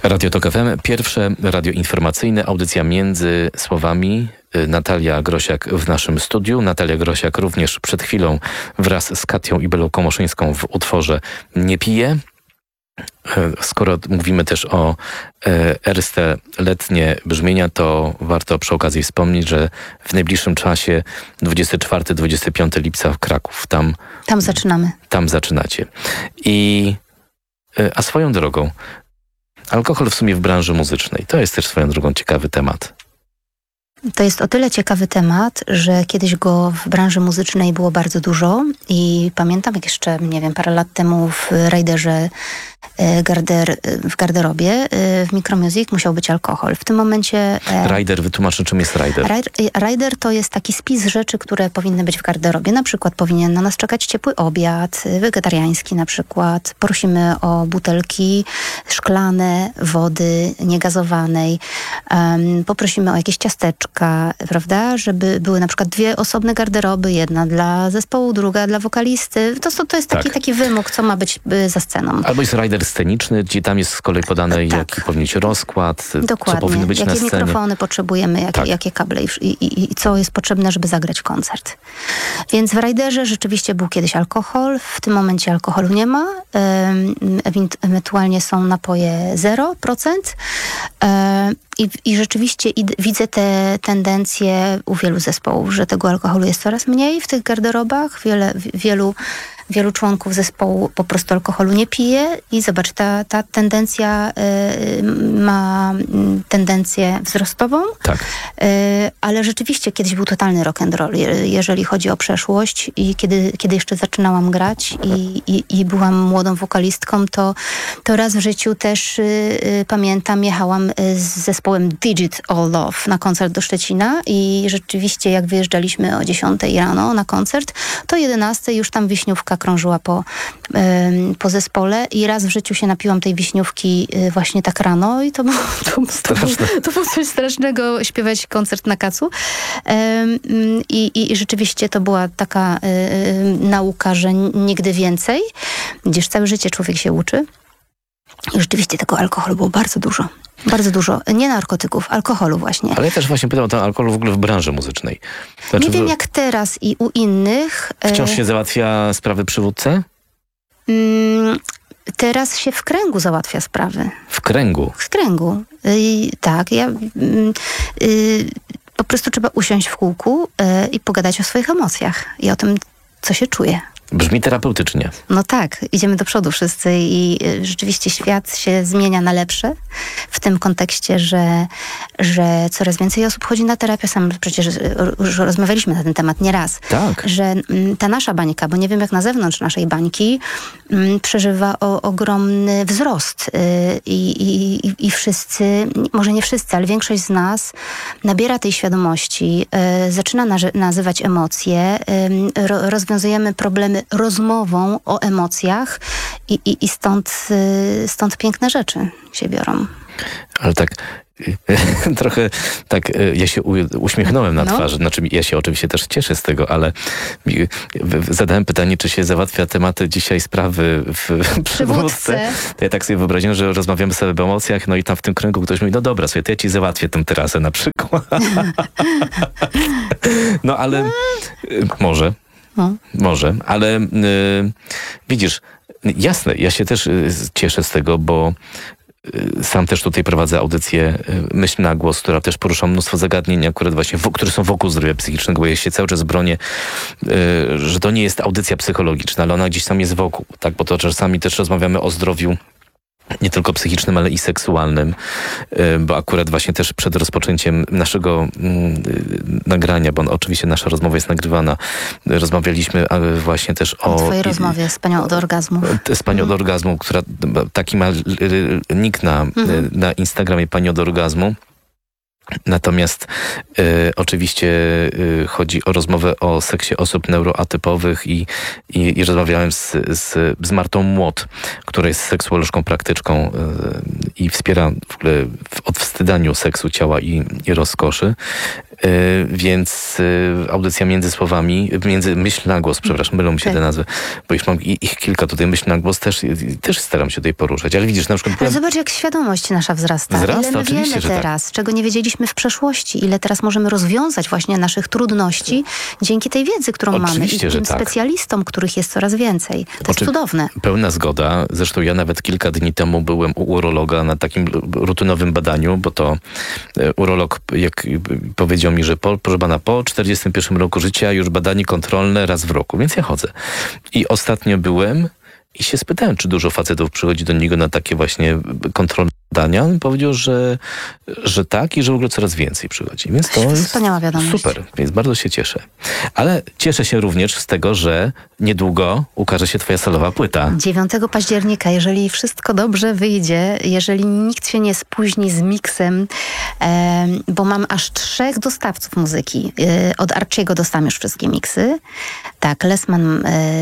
Radio Tok FM, pierwsze radio informacyjne, audycja między słowami. Natalia Grosiak w naszym studiu. Natalia Grosiak również przed chwilą wraz z Katią i Belą Komoszyńską w utworze Nie piję. Skoro mówimy też o erste letnie brzmienia, to warto przy okazji wspomnieć, że w najbliższym czasie 24-25 lipca w Kraków. Tam zaczynamy. Tam zaczynacie. A swoją drogą, alkohol w sumie w branży muzycznej, to jest też swoją drogą ciekawy temat. To jest o tyle ciekawy temat, że kiedyś go w branży muzycznej było bardzo dużo i pamiętam, jak jeszcze, nie wiem, parę lat temu w Rajderze, w garderobie, w Micromusic musiał być alkohol. W tym momencie... Rider, wytłumaczę, czym jest Rider. Rider to jest taki spis rzeczy, które powinny być w garderobie. Na przykład powinien na nas czekać ciepły obiad, wegetariański na przykład. Prosimy o butelki szklane, wody niegazowanej. Poprosimy o jakieś ciasteczka, prawda? Żeby były na przykład 2 osobne garderoby. Jedna dla zespołu, druga dla wokalisty. To jest taki wymóg, co ma być za sceną. Albo jest rider sceniczny, gdzie tam jest z kolei podane, jaki powinien być rozkład, dokładnie. Co powinno być jakie na scenie. Jakie mikrofony potrzebujemy, jakie kable i co jest potrzebne, żeby zagrać koncert. Więc w Riderze rzeczywiście był kiedyś alkohol, w tym momencie alkoholu nie ma. Ewentualnie są napoje 0%. I rzeczywiście widzę te tendencje u wielu zespołów, że tego alkoholu jest coraz mniej w tych garderobach. Wielu członków zespołu po prostu alkoholu nie pije i zobacz, ta tendencja ma tendencję wzrostową, tak. Ale rzeczywiście kiedyś był totalny rock'n'roll, jeżeli chodzi o przeszłość i kiedy jeszcze zaczynałam grać i byłam młodą wokalistką, to raz w życiu też pamiętam, jechałam z zespołem Digit All Love na koncert do Szczecina i rzeczywiście jak wyjeżdżaliśmy o 10 rano na koncert, to o 11 już tam wiśniówka krążyła po zespole i raz w życiu się napiłam tej wiśniówki właśnie tak rano i to było coś strasznego śpiewać koncert na kacu. I rzeczywiście to była taka nauka, że nigdy więcej, gdzież całe życie człowiek się uczy. I rzeczywiście tego alkoholu było bardzo dużo. Bardzo dużo. Nie narkotyków, alkoholu właśnie. Ale ja też właśnie pytam o ten alkohol w ogóle w branży muzycznej. Nie wiem jak teraz i u innych. Wciąż się załatwia sprawy przywódcy? Teraz się w kręgu załatwia sprawy. W kręgu? W kręgu. Tak. Po prostu trzeba usiąść w kółku i pogadać o swoich emocjach i o tym, co się czuje. Brzmi terapeutycznie. No tak, idziemy do przodu wszyscy i rzeczywiście świat się zmienia na lepsze w tym kontekście, że coraz więcej osób chodzi na terapię. Sam przecież już rozmawialiśmy na ten temat nieraz. Tak. Że ta nasza bańka, bo nie wiem jak na zewnątrz naszej bańki, przeżywa ogromny wzrost i wszyscy, może nie wszyscy, ale większość z nas nabiera tej świadomości, zaczyna nazywać emocje, rozwiązujemy problemy rozmową o emocjach i stąd piękne rzeczy się biorą. Ale tak trochę tak ja się uśmiechnąłem na twarzy. Znaczy ja się oczywiście też cieszę z tego, ale zadałem pytanie, czy się załatwia tematy dzisiaj sprawy w przywódce. To ja tak sobie wyobraziłem, że rozmawiamy sobie o emocjach, no i tam w tym kręgu ktoś mówi, no dobra, sobie to ja ci załatwię tę terasę na przykład. No ale może. Może, ale widzisz, jasne, ja się też cieszę z tego, bo sam też tutaj prowadzę audycję Myśl na głos, która też porusza mnóstwo zagadnień, akurat właśnie, które są wokół zdrowia psychicznego, bo ja się cały czas bronię, że to nie jest audycja psychologiczna, ale ona gdzieś tam jest wokół, tak, bo to czasami też rozmawiamy o zdrowiu nie tylko psychicznym, ale i seksualnym, bo akurat właśnie też przed rozpoczęciem naszego nagrania, bo oczywiście nasza rozmowa jest nagrywana, rozmawialiśmy właśnie też o twojej rozmowie z panią od orgazmu. Z panią od orgazmu, która taki ma nick na Instagramie, pani od orgazmu. Natomiast oczywiście chodzi o rozmowę o seksie osób neuroatypowych i rozmawiałem z Martą Młot, która jest seksuolożką praktyczką i wspiera w ogóle w odwstydaniu seksu, ciała i rozkoszy. Więc audycja między słowami, myśl na głos, przepraszam, mylą mi się te nazwy, bo już mam ich kilka tutaj, myśl na głos, też staram się tutaj poruszać. Ale widzisz, na przykład... Ale zobacz, jak świadomość nasza wzrasta. Ile my wiemy teraz, czego nie wiedzieliśmy w przeszłości, ile teraz możemy rozwiązać właśnie naszych trudności dzięki tej wiedzy, którą mamy i tym specjalistom, których jest coraz więcej. To jest cudowne. Pełna zgoda. Zresztą ja nawet kilka dni temu byłem u urologa na takim rutynowym badaniu, bo to urolog powiedział mi, że proszę pana, po 41 roku życia już badanie kontrolne raz w roku, więc ja chodzę. I ostatnio byłem i się spytałem, czy dużo facetów przychodzi do niego na takie właśnie kontrolne badania. On powiedział, że tak i że w ogóle coraz więcej przychodzi. Więc to jest wspaniała wiadomość. Super, więc bardzo się cieszę. Ale cieszę się również z tego, że niedługo ukaże się twoja solowa płyta. 9 października, jeżeli wszystko dobrze wyjdzie, jeżeli nikt się nie spóźni z miksem, bo mam aż 3 dostawców muzyki. Od Archiego dostałam już wszystkie miksy. Tak, Lessman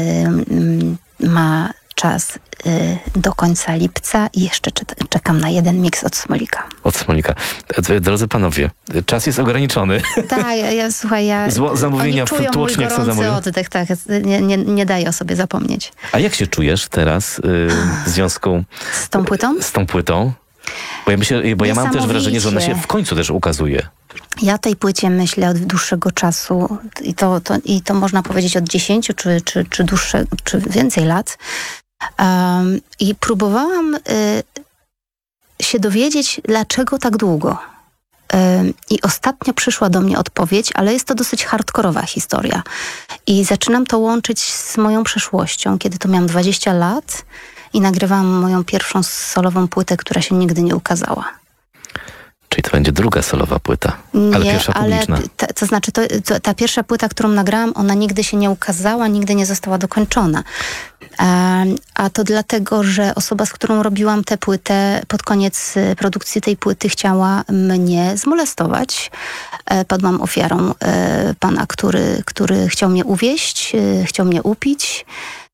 ma czas do końca lipca i jeszcze czekam na 1 miks od Smolika. Od Smolika. Drodzy panowie, czas jest ograniczony. Tak, słuchaj, zamówienia w tłoczniach są zamówienia. Oddech, tak, nie daję o sobie zapomnieć. A jak się czujesz teraz w związku z tą płytą? Z tą płytą? Bo ja mam też wrażenie, że ona się w końcu też ukazuje. Ja tej płycie myślę od dłuższego czasu i to można powiedzieć od 10 czy więcej lat. I próbowałam się dowiedzieć, dlaczego tak długo. I ostatnio przyszła do mnie odpowiedź, ale jest to dosyć hardkorowa historia. I zaczynam to łączyć z moją przeszłością, kiedy to miałam 20 lat i nagrywałam moją pierwszą solową płytę, która się nigdy nie ukazała. Czyli to będzie druga solowa płyta, ale pierwsza publiczna. To znaczy, ta pierwsza płyta, którą nagrałam, ona nigdy się nie ukazała, nigdy nie została dokończona. A to dlatego, że osoba, z którą robiłam tę płytę, pod koniec produkcji tej płyty chciała mnie zmolestować. Padłam ofiarą pana, który chciał mnie uwieść, chciał mnie upić.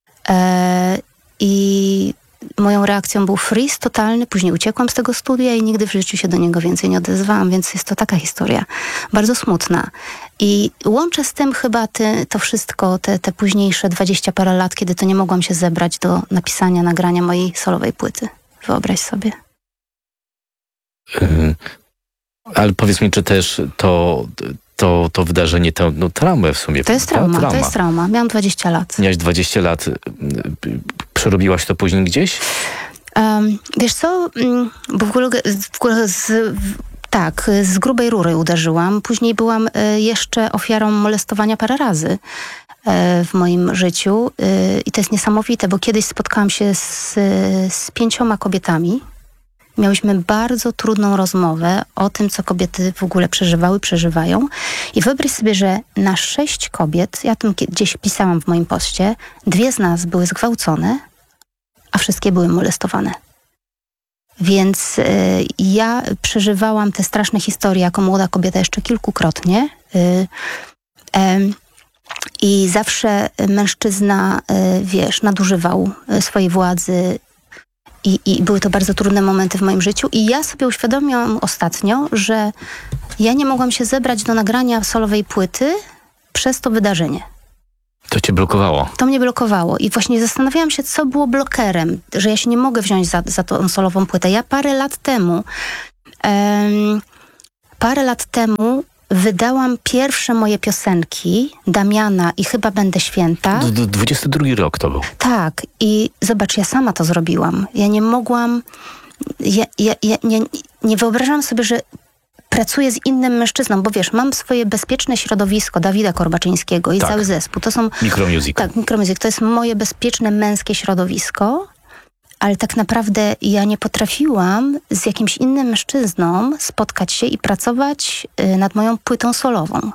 I moją reakcją był freeze totalny, później uciekłam z tego studia i nigdy w życiu się do niego więcej nie odezwałam, więc jest to taka historia bardzo smutna. I łączę z tym chyba to wszystko, te późniejsze 20 parę lat, kiedy to nie mogłam się zebrać do napisania, nagrania mojej solowej płyty. Wyobraź sobie. Ale powiedz mi, czy też to wydarzenie, traumę w sumie. To jest trauma. Miałam 20 lat. Miałaś 20 lat. Przerobiłaś to później gdzieś? Wiesz co? Bo w ogóle z grubej rury uderzyłam. Później byłam jeszcze ofiarą molestowania parę razy w moim życiu. I to jest niesamowite, bo kiedyś spotkałam się z 5 kobietami. Miałyśmy bardzo trudną rozmowę o tym, co kobiety w ogóle przeżywają. I wyobraź sobie, że na 6 kobiet, ja tym gdzieś pisałam w moim poście, 2 z nas były zgwałcone, a wszystkie były molestowane. Więc ja przeżywałam te straszne historie jako młoda kobieta jeszcze kilkukrotnie. I zawsze mężczyzna, nadużywał swojej władzy. I były to bardzo trudne momenty w moim życiu. I ja sobie uświadomiłam ostatnio, że ja nie mogłam się zebrać do nagrania solowej płyty przez to wydarzenie. To cię blokowało? To mnie blokowało. I właśnie zastanawiałam się, co było blokerem, że ja się nie mogę wziąć za tą solową płytę. Ja parę lat temu wydałam pierwsze moje piosenki, Damiana i Chyba będę święta. 22 rok to był. Tak. I zobacz, ja sama to zrobiłam. Ja nie mogłam... nie wyobrażam sobie, że pracuję z innym mężczyzną, bo wiesz, mam swoje bezpieczne środowisko Dawida Korbaczyńskiego i cały zespół. To są... Micromusic. Tak, Micromusic. To jest moje bezpieczne męskie środowisko, ale tak naprawdę ja nie potrafiłam z jakimś innym mężczyzną spotkać się i pracować nad moją płytą solową.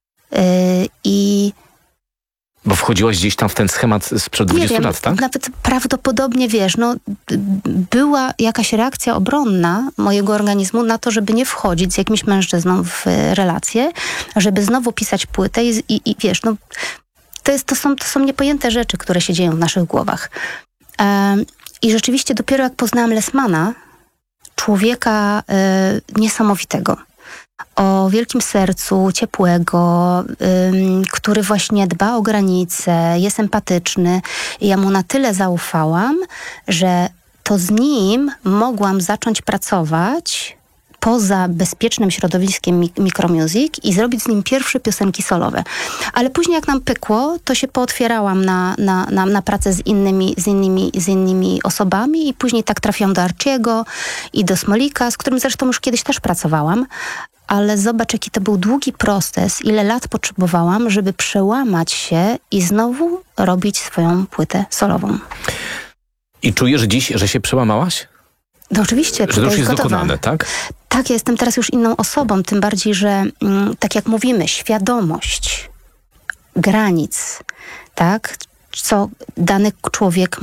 Bo wchodziłaś gdzieś tam w ten schemat sprzed 20 lat, tak? Nawet prawdopodobnie, była jakaś reakcja obronna mojego organizmu na to, żeby nie wchodzić z jakimś mężczyzną w relację, żeby znowu pisać płytę i to są niepojęte rzeczy, które się dzieją w naszych głowach. I rzeczywiście dopiero jak poznałam Lessmana, człowieka niesamowitego, o wielkim sercu, ciepłego, który właśnie dba o granice, jest empatyczny. I ja mu na tyle zaufałam, że to z nim mogłam zacząć pracować poza bezpiecznym środowiskiem Micromusic i zrobić z nim pierwsze piosenki solowe. Ale później jak nam pykło, to się pootwierałam na pracę z innymi osobami i później tak trafiłam do Arciego i do Smolika, z którym zresztą już kiedyś też pracowałam. Ale zobacz, jaki to był długi proces, ile lat potrzebowałam, żeby przełamać się i znowu robić swoją płytę solową. I czujesz dziś, że się przełamałaś? No oczywiście. Że to już jest dokonane, tak? Tak, ja jestem teraz już inną osobą, tym bardziej, że tak jak mówimy, świadomość granic, tak, co dany człowiek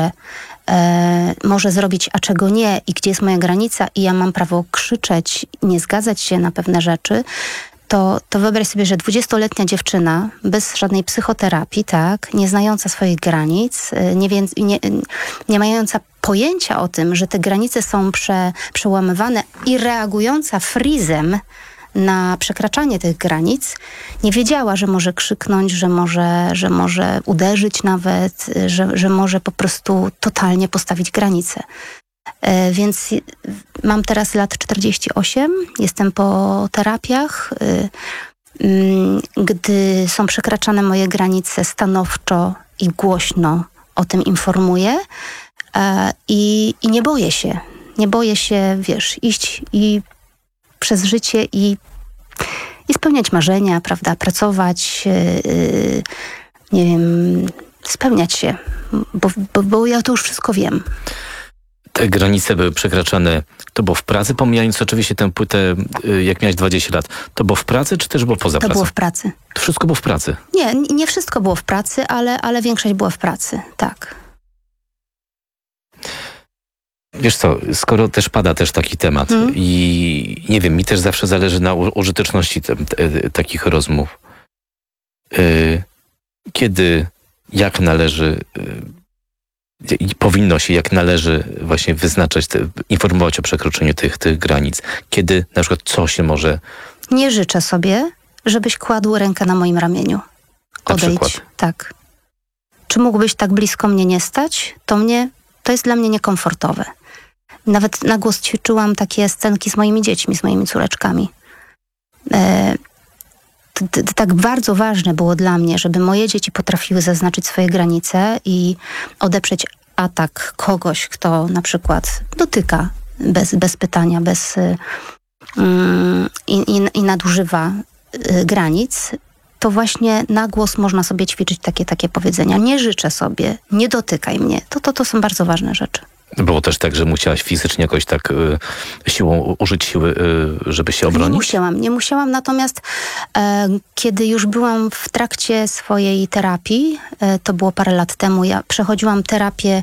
może zrobić, a czego nie i gdzie jest moja granica i ja mam prawo krzyczeć, nie zgadzać się na pewne rzeczy, to wyobraź sobie, że 20-letnia dziewczyna bez żadnej psychoterapii, tak, nie znająca swoich granic, nie mająca pojęcia o tym, że te granice są przełamywane i reagująca frizem na przekraczanie tych granic, nie wiedziała, że może krzyknąć, że może uderzyć nawet, że może po prostu totalnie postawić granice. Więc mam teraz lat 48, jestem po terapiach. Gdy są przekraczane moje granice, stanowczo i głośno o tym informuję i nie boję się. Nie boję się, wiesz, iść i przez życie i spełniać marzenia, prawda, pracować, nie wiem, spełniać się, bo ja to już wszystko wiem. Te granice były przekraczane, to było w pracy, pomijając oczywiście tę płytę, jak miałeś 20 lat, to było w pracy, czy też było poza pracą? To było w pracy. To wszystko było w pracy? Nie wszystko było w pracy, ale większość była w pracy, tak. Wiesz co, skoro też pada taki temat i nie wiem, mi też zawsze zależy na użyteczności takich rozmów. Kiedy, jak należy i powinno się, jak należy właśnie wyznaczać, informować o przekroczeniu tych granic. Kiedy na przykład co się może... Nie życzę sobie, żebyś kładł rękę na moim ramieniu. Odejdź. Tak. Czy mógłbyś tak blisko mnie nie stać? To jest dla mnie niekomfortowe. Nawet na głos ćwiczyłam takie scenki z moimi dziećmi, z moimi córeczkami. Tak bardzo ważne było dla mnie, żeby moje dzieci potrafiły zaznaczyć swoje granice i odeprzeć atak kogoś, kto na przykład dotyka bez pytania, i nadużywa granic. To właśnie na głos można sobie ćwiczyć takie powiedzenia. Nie życzę sobie, nie dotykaj mnie. To są bardzo ważne rzeczy. Było też tak, że musiałaś fizycznie jakoś tak użyć siły, żeby się obronić? Nie musiałam, natomiast kiedy już byłam w trakcie swojej terapii, to było parę lat temu, ja przechodziłam terapię,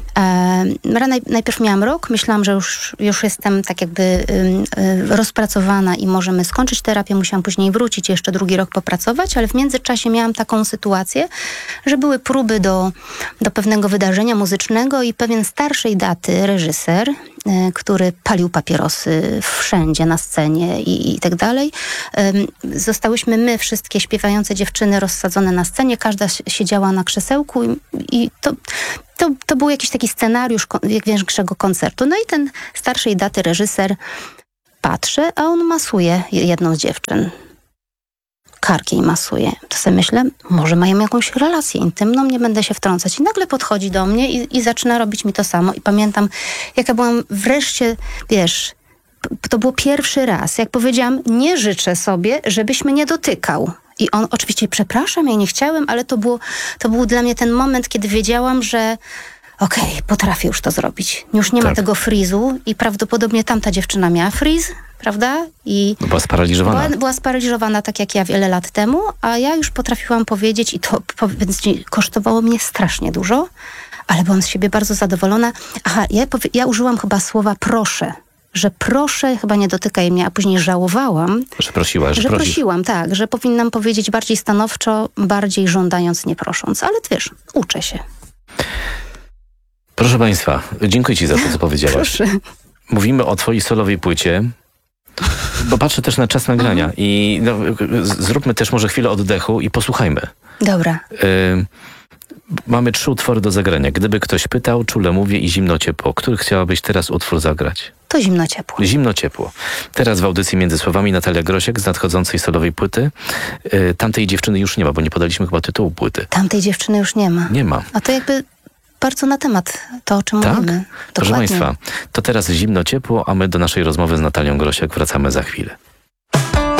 najpierw miałam rok, myślałam, że już jestem tak jakby rozpracowana i możemy skończyć terapię, musiałam później wrócić, jeszcze drugi rok popracować, ale w międzyczasie miałam taką sytuację, że były próby do pewnego wydarzenia muzycznego i pewien starszej daty reżyser, który palił papierosy wszędzie na scenie i tak dalej. Zostałyśmy my, wszystkie śpiewające dziewczyny rozsadzone na scenie, każda siedziała na krzesełku i to był jakiś taki scenariusz większego koncertu. No i ten starszej daty reżyser patrzy, a on masuje jedną z dziewczyn. Kark jej masuje. To sobie myślę, może mają jakąś relację intymną, nie będę się wtrącać. I nagle podchodzi do mnie i zaczyna robić mi to samo. I pamiętam, jak ja byłam wreszcie, wiesz, to było pierwszy raz, jak powiedziałam, nie życzę sobie, żebyś mnie dotykał. I on oczywiście, przepraszam, ja nie chciałem, ale to był dla mnie ten moment, kiedy wiedziałam, że okej, potrafię już to zrobić. Już nie ma tego frizu i prawdopodobnie tamta dziewczyna miała friz, prawda? I była sparaliżowana. Była sparaliżowana tak jak ja wiele lat temu, a ja już potrafiłam powiedzieć i to kosztowało mnie strasznie dużo, ale byłam z siebie bardzo zadowolona. Aha, ja użyłam chyba słowa proszę. Że proszę, chyba nie dotykaj mnie, a później żałowałam. Że prosiłaś. Że prosiłam, tak. Że powinnam powiedzieć bardziej stanowczo, bardziej żądając, nie prosząc. Ale wiesz, uczę się. Proszę Państwa, dziękuję Ci za to, co powiedziałaś. Proszę. Mówimy o Twojej solowej płycie. Bo patrzę też na czas nagrania i no, zróbmy też może chwilę oddechu i posłuchajmy. Dobra. Mamy 3 utwory do zagrania. Gdyby ktoś pytał, czule mówię i zimno ciepło. Który chciałabyś teraz utwór zagrać? To zimno ciepło. Zimno ciepło. Teraz w audycji Między Słowami Natalia Grosiek z nadchodzącej solowej płyty. Tamtej dziewczyny już nie ma, bo nie podaliśmy chyba tytułu płyty. Tamtej dziewczyny już nie ma. Nie ma. A to jakby bardzo na temat to, o czym Tak? mówimy. Proszę Dokładnie. Państwa, to teraz zimno ciepło, a my do naszej rozmowy z Natalią Grosiek wracamy za chwilę.